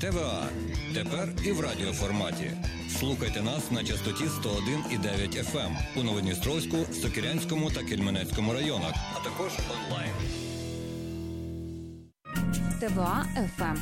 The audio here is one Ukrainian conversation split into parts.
ТВА. Тепер і в радіоформаті. Слухайте нас на частоті 101,9 FM у Новодністровську, Сокирянському та Кельменецькому районах, а також онлайн. ТВА ФМ.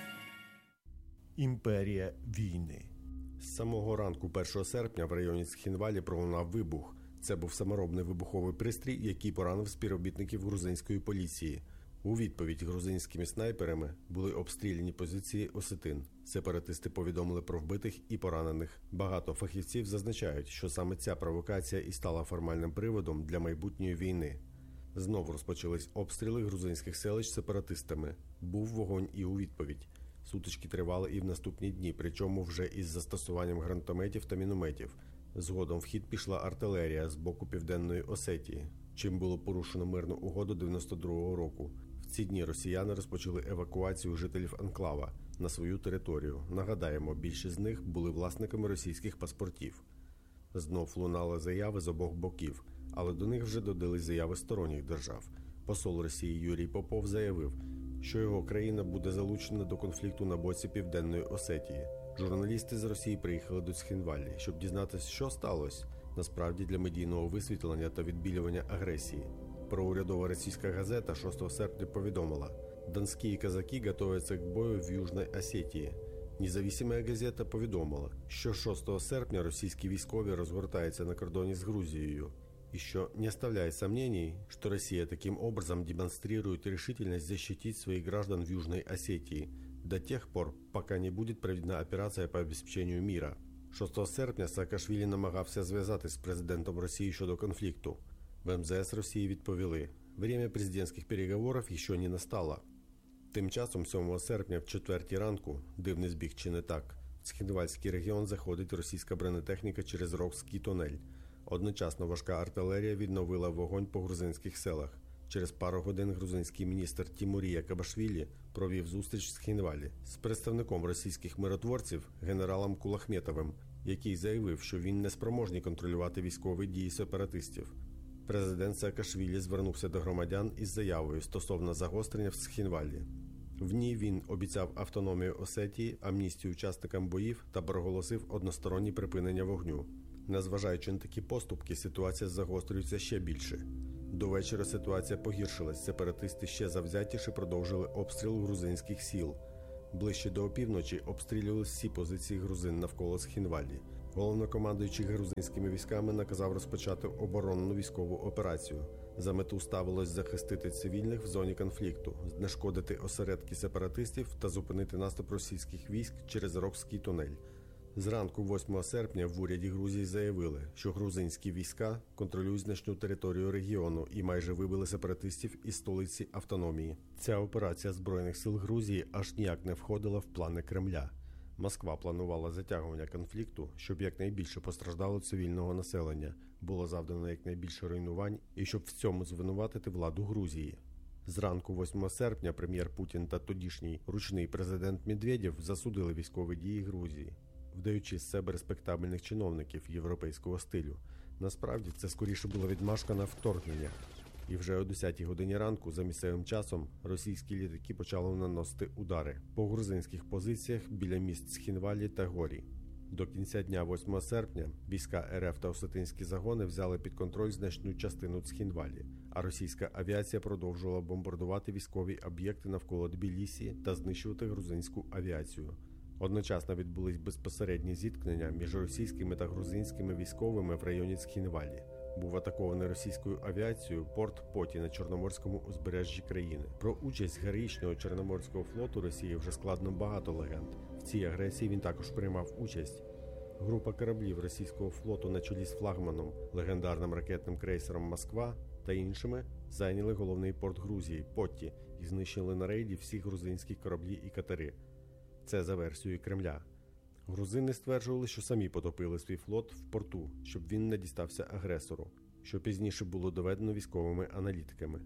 Імперія війни. З самого ранку 1 серпня в районі Цхінвалі пролунав вибух. Це був саморобний вибуховий пристрій, який поранив співробітників грузинської поліції. У відповідь грузинськими снайперами були обстріляні позиції осетин. Сепаратисти повідомили про вбитих і поранених. Багато фахівців зазначають, що саме ця провокація і стала формальним приводом для майбутньої війни. Знову розпочались обстріли грузинських селищ сепаратистами. Був вогонь і у відповідь. Сутички тривали і в наступні дні, причому вже із застосуванням гранатометів та мінометів. Згодом в хід пішла артилерія з боку Південної Осетії, чим було порушено мирну угоду 92-го року. В ці дні росіяни розпочали евакуацію жителів анклава на свою територію. Нагадаємо, більшість з них були власниками російських паспортів. Знов лунали заяви з обох боків, але до них вже додались заяви сторонніх держав. Посол Росії Юрій Попов заявив, що його країна буде залучена до конфлікту на боці Південної Осетії. Журналісти з Росії приїхали до Цхінвалі, щоб дізнатися, що сталося, насправді для медійного висвітлення та відбілювання агресії. Проурядова російська газета 6 серпня повідомила, «Донські казаки готуються к бою в Южній Осетії». Независима газета повідомила, що 6 серпня російські військові розгортаються на кордоні з Грузією, и что не оставляет сомнений, что Россия таким образом демонстрирует решительность защитить своих граждан в Южной Осетии до тех пор, пока не будет проведена операція по обезпеченню мира. 6 серпня Саакашвілі намагався зв'язатись з президентом Росії щодо конфлікту. В МЗС Росії відповіли, время президентських переговорів ще не настало. Тим часом 7 серпня в 4 ранку, дивний збіг чи не так, в Цхінвальський регіон заходить російська бронетехніка через Рокський тунель. Одночасно важка артилерія відновила вогонь по грузинських селах. Через пару годин грузинський міністр Тімурія Кабашвілі провів зустріч в Цхінвалі з представником російських миротворців генералом Кулахметовим, який заявив, що він не спроможний контролювати військові дії сепаратистів. Президент Саакашвілі звернувся до громадян із заявою стосовно загострення в Цхінвалі. В ній він обіцяв автономію Осетії, амністію учасникам боїв та проголосив одностороннє припинення вогню. Незважаючи на такі поступки, ситуація загострюється ще більше. До вечора ситуація погіршилась, сепаратисти ще завзятіше продовжили обстріл грузинських сіл. Ближче до опівночі обстрілювали всі позиції грузин навколо Цхінвалі. Головнокомандуючий грузинськими військами наказав розпочати оборонну військову операцію. За мету ставилось захистити цивільних в зоні конфлікту, знешкодити осередки сепаратистів та зупинити наступ російських військ через Рокський тунель. Зранку 8 серпня в уряді Грузії заявили, що грузинські війська контролюють значну територію регіону і майже вибили сепаратистів із столиці автономії. Ця операція Збройних сил Грузії аж ніяк не входила в плани Кремля. Москва планувала затягування конфлікту, щоб якнайбільше постраждало цивільного населення, було завдано якнайбільше руйнувань і щоб в цьому звинуватити владу Грузії. Зранку 8 серпня прем'єр Путін та тодішній ручний президент Медведєв засудили військові дії Грузії, вдаючи з себе респектабельних чиновників європейського стилю. Насправді, це скоріше була відмашка на вторгнення. І вже о 10-й годині ранку, за місцевим часом, російські літаки почали наносити удари по грузинських позиціях біля міст Цхінвалі та Горі. До кінця дня 8 серпня війська РФ та осетинські загони взяли під контроль значну частину Цхінвалі, а російська авіація продовжувала бомбардувати військові об'єкти навколо Тбілісі та знищувати грузинську авіацію. Одночасно відбулись безпосередні зіткнення між російськими та грузинськими військовими в районі Цхінвалі. Був атакований російською авіацією порт Поті на Чорноморському узбережжі країни. Про участь героїчного Чорноморського флоту Росії вже складно багато легенд. В цій агресії він також приймав участь. Група кораблів російського флоту на чолі з флагманом, легендарним ракетним крейсером «Москва» та іншими зайняли головний порт Грузії – Потті і знищили на рейді всі грузинські кораблі і катери. Це за версією Кремля. Грузини стверджували, що самі потопили свій флот в порту, щоб він не дістався агресору, що пізніше було доведено військовими аналітиками.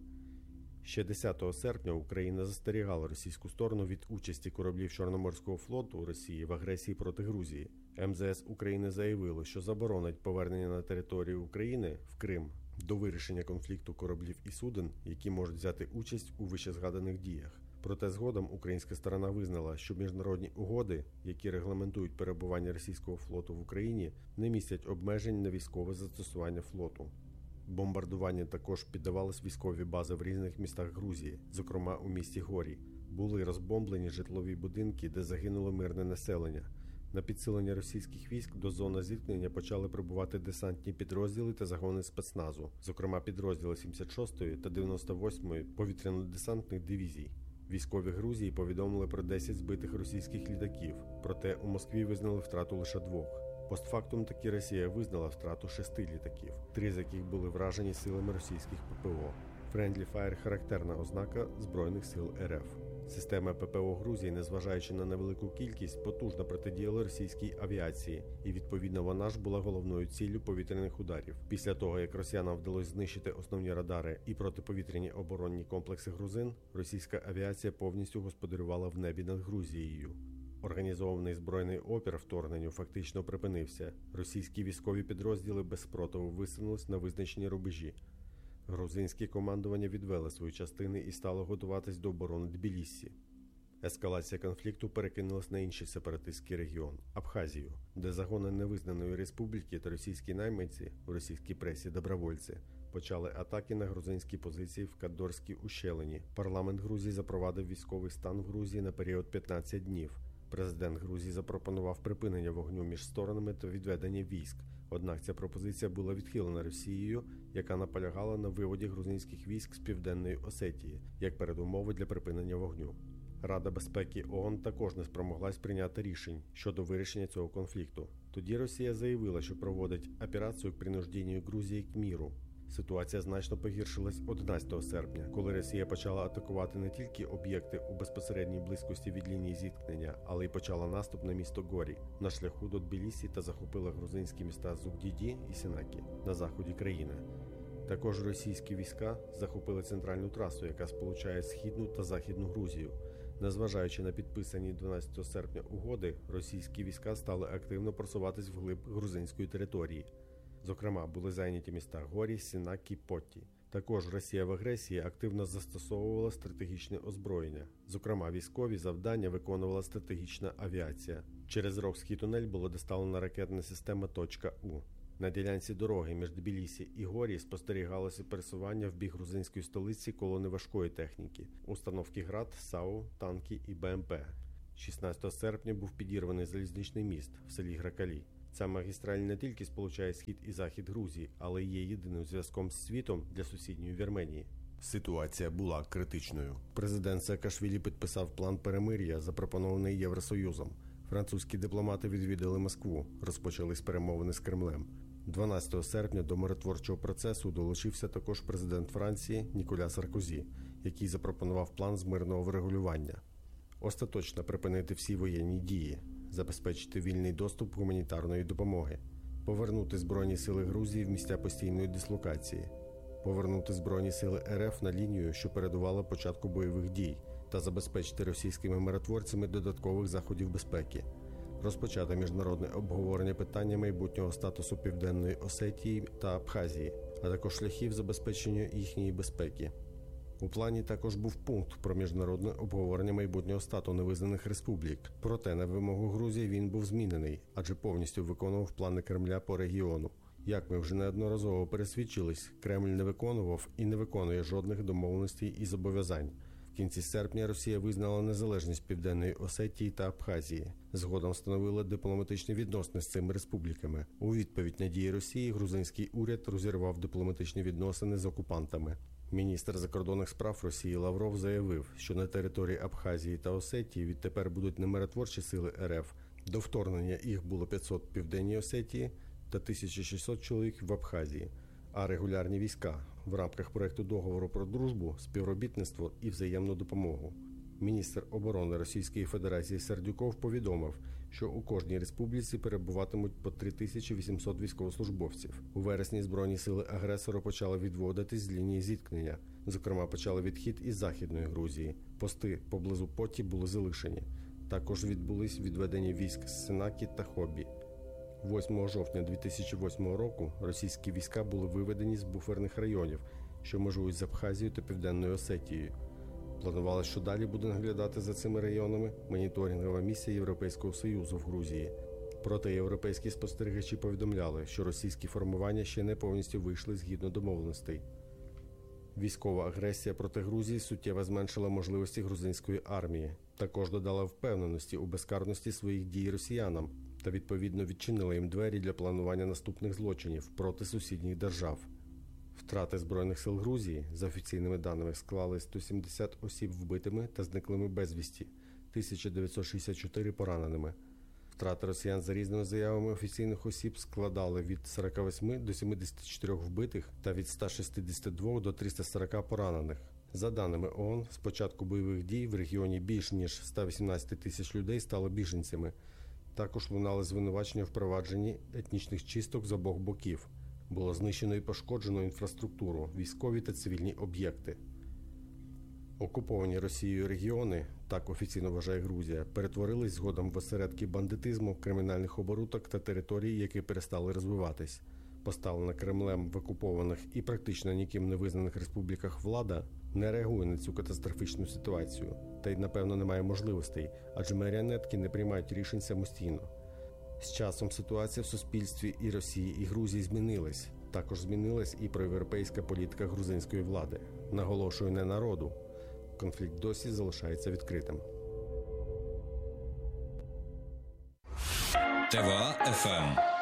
Ще 10 серпня Україна застерігала російську сторону від участі кораблів Чорноморського флоту Росії в агресії проти Грузії. МЗС України заявило, що заборонить повернення на територію України в Крим до вирішення конфлікту кораблів і суден, які можуть взяти участь у вищезгаданих діях. Проте згодом українська сторона визнала, що міжнародні угоди, які регламентують перебування російського флоту в Україні, не містять обмежень на військове застосування флоту. Бомбардування також піддавались військові бази в різних містах Грузії, зокрема у місті Горі. Були розбомблені житлові будинки, де загинуло мирне населення. На підсилення російських військ до зони зіткнення почали прибувати десантні підрозділи та загони спецназу, зокрема підрозділи 76-ї та 98-ї повітряно-десантних дивізій. Військові Грузії повідомили про 10 збитих російських літаків, проте у Москві визнали втрату лише 2. Постфактум таки Росія визнала втрату 6 літаків, 3 з яких були вражені силами російських ППО. Friendly Fire – характерна ознака Збройних сил РФ. Система ППО Грузії, незважаючи на невелику кількість, потужно протидіяла російській авіації, і відповідно вона ж була головною ціллю повітряних ударів. Після того, як росіянам вдалося знищити основні радари і протиповітряні оборонні комплекси грузин, російська авіація повністю господарювала в небі над Грузією. Організований збройний опір вторгненню фактично припинився. Російські військові підрозділи без спротиву висунулись на визначені рубежі. Грузинське командування відвело свої частини і стало готуватись до оборони Тбіліссі. Ескалація конфлікту перекинулась на інший сепаратистський регіон – Абхазію, де загони невизнаної республіки та російські найманці, в російській пресі добровольці, почали атаки на грузинські позиції в Кадорській ущелині. Парламент Грузії запровадив військовий стан в Грузії на період 15 днів. Президент Грузії запропонував припинення вогню між сторонами та відведення військ. Однак ця пропозиція була відхилена Росією, яка наполягала на виводі грузинських військ з Південної Осетії, як передумови для припинення вогню. Рада безпеки ООН також не спромоглась прийняти рішень щодо вирішення цього конфлікту. Тоді Росія заявила, що проводить операцію к принужденню Грузії к міру. Ситуація значно погіршилась 11 серпня, коли Росія почала атакувати не тільки об'єкти у безпосередній близькості від лінії зіткнення, але й почала наступ на місто Горі на шляху до Тбілісі та захопила грузинські міста Зугдіді і Сінакі на заході країни. Також російські війська захопили центральну трасу, яка сполучає Східну та Західну Грузію. Незважаючи на підписані 12 серпня угоди, російські війська стали активно просуватись вглиб грузинської території. Зокрема, були зайняті міста Горі, Сінакі, Потті. Також Росія в агресії активно застосовувала стратегічне озброєння. Зокрема, військові завдання виконувала стратегічна авіація. Через Рохський тунель було доставлена ракетна система «Точка-У». На ділянці дороги між Тбілісі і Горі спостерігалося пересування в бік грузинської столиці колони важкої техніки, установки ГРАД, САУ, танки і БМП. 16 серпня був підірваний залізничний міст в селі Гракалі. Ця магістраль не тільки сполучає схід і захід Грузії, але й є єдиним зв'язком з світом для сусідньої Вірменії. Ситуація була критичною. Президент Саакашвілі підписав план перемир'я, запропонований Євросоюзом. Французькі дипломати відвідали Москву, розпочались перемовини з Кремлем. 12 серпня до миротворчого процесу долучився також президент Франції Ніколя Саркозі, який запропонував план з мирного врегулювання. Остаточно припинити всі воєнні дії, забезпечити вільний доступ гуманітарної допомоги, повернути Збройні сили Грузії в місця постійної дислокації, повернути Збройні сили РФ на лінію, що передувала початку бойових дій, та забезпечити російськими миротворцями додаткових заходів безпеки, розпочати міжнародне обговорення питання майбутнього статусу Південної Осетії та Абхазії, а також шляхів забезпечення їхньої безпеки. У плані також був пункт про міжнародне обговорення майбутнього статусу невизнаних республік. Проте на вимогу Грузії він був змінений, адже повністю виконував плани Кремля по регіону. Як ми вже неодноразово пересвідчились, Кремль не виконував і не виконує жодних домовленостей і зобов'язань. В кінці серпня Росія визнала незалежність Південної Осетії та Абхазії. Згодом встановила дипломатичні відносини з цими республіками. У відповідь на дії Росії грузинський уряд розірвав дипломатичні відносини з окупантами. Міністр закордонних справ Росії Лавров заявив, що на території Абхазії та Осетії відтепер будуть не миротворчі сили РФ. До вторгнення їх було 500 в Південній Осетії та 1600 чоловік в Абхазії, а регулярні війська в рамках проєкту договору про дружбу, співробітництво і взаємну допомогу. Міністр оборони Російської Федерації Сердюков повідомив, що у кожній республіці перебуватимуть по 3800 військовослужбовців. У вересні Збройні сили агресора почали відводитись з лінії зіткнення. Зокрема, почали відхід із Західної Грузії. Пости поблизу Потті були залишені. Також відбулись відведення військ з Сінакі та Хобі. 8 жовтня 2008 року російські війська були виведені з буферних районів, що межують з Абхазією та Південною Осетією. Планували, що далі буде наглядати за цими районами моніторингова місія Європейського Союзу в Грузії. Проте європейські спостерігачі повідомляли, що російські формування ще не повністю вийшли згідно домовленостей. Військова агресія проти Грузії суттєво зменшила можливості грузинської армії. Також додала впевненості у безкарності своїх дій росіянам та відповідно відчинила їм двері для планування наступних злочинів проти сусідніх держав. Втрати Збройних сил Грузії, за офіційними даними, склали 170 осіб вбитими та зниклими безвісті, 1964 пораненими. Втрати росіян за різними заявами офіційних осіб складали від 48 до 74 вбитих та від 162 до 340 поранених. За даними ООН, з початку бойових дій в регіоні більш ніж 118 тисяч людей стали біженцями. Також лунали звинувачення в провадженні етнічних чисток з обох боків. Було знищено і пошкоджено інфраструктуру, військові та цивільні об'єкти. Окуповані Росією регіони, так офіційно вважає Грузія, перетворились згодом в осередки бандитизму, кримінальних оборудок та територій, які перестали розвиватись. Поставлена Кремлем в окупованих і практично ніким не визнаних республіках влада не реагує на цю катастрофічну ситуацію. Та й, напевно, немає можливостей, адже маріонетки не приймають рішень самостійно. З часом ситуація в суспільстві і Росії, і Грузії змінилась. Також змінилась і проєвропейська політика грузинської влади. Наголошую, не народу. Конфлікт досі залишається відкритим. ТВА ФМ.